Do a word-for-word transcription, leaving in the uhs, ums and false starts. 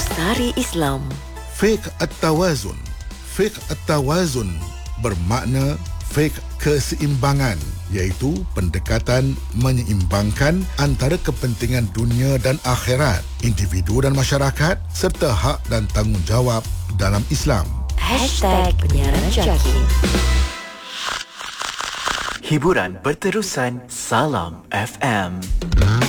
Sari Islam. Fiqh At-Tawazun. Fiqh At-Tawazun bermakna fiqh keseimbangan, iaitu pendekatan menyeimbangkan antara kepentingan dunia dan akhirat, individu dan masyarakat, serta hak dan tanggungjawab dalam Islam. Hashtag Penyiaran Jaki. Hiburan berterusan. Salam F M.